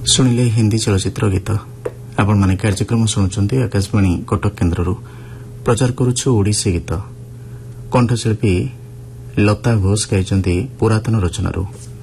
ଶୁଣିଲେ ହିନ୍ଦୀ ଚଳଚ୍ଚିତ୍ର ଗୀତ। ଆପଣମାନେ କାର୍ଯ୍ୟକ୍ରମ ଶୁଣୁଛନ୍ତି ଆକାଶବାଣୀ କଟକ କେନ୍ଦ୍ରରୁ। ପ୍ରଚାର କରୁଛୁ ଓଡ଼ିଶୀ ଗୀତ। କଣ୍ଠଶିଳ୍ପୀ ଲତା ଘୋଷ ଗାଇଛନ୍ତି ପୁରାତନ ରଚନାରୁ।